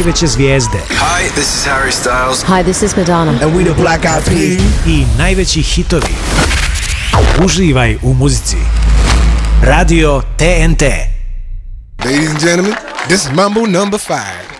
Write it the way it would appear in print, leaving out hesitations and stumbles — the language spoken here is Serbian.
najveće zvijezde. Hi, this is Harry Styles. Hi, this is Madonna. And we the Black Eyed Peas. I najveći hitovi. Uživaj u muzici. Radio TNT. Ladies and gentlemen, this is Mambo number 5.